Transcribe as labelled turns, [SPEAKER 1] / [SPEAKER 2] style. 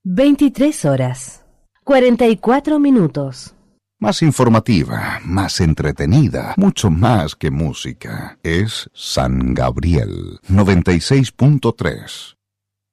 [SPEAKER 1] 23:44.
[SPEAKER 2] Más informativa, más entretenida, mucho más que música. Es San Gabriel 96.3.